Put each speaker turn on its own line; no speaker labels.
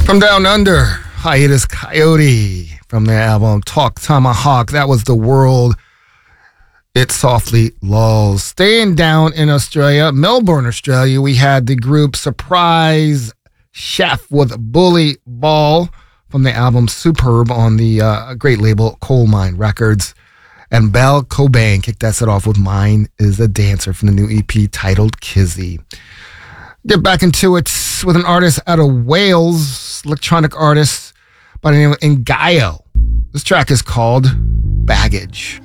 From Down Under, Hiatus Coyote from their album Talk Tomahawk. That was The World It Softly Lulls. Staying down in Australia, Melbourne, Australia, we had the group Surprise Chef with Bully Ball from the album Superb on the great label Coal Mine Records. And Belle Cobain kicked that set off with Mine is a Dancer from the new EP titled Kizzy. Get back into it with an artist out of Wales, electronic artist by the name of Ngaio. This track is called Baggage.